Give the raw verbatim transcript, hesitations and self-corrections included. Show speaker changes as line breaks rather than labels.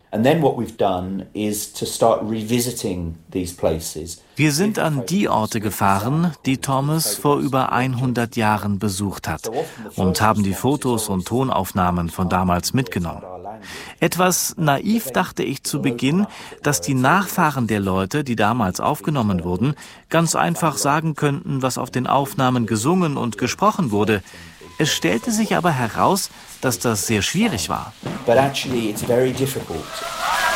Wir sind an die Orte gefahren, die Thomas vor über hundert Jahren besucht hat, und haben die Fotos und Tonaufnahmen von damals mitgenommen. Etwas naiv dachte ich zu Beginn, dass die Nachfahren der Leute, die damals aufgenommen wurden, ganz einfach sagen könnten, was auf den Aufnahmen gesungen und gesprochen wurde. Es stellte sich aber heraus, dass das sehr schwierig war.
But actually it's very difficult.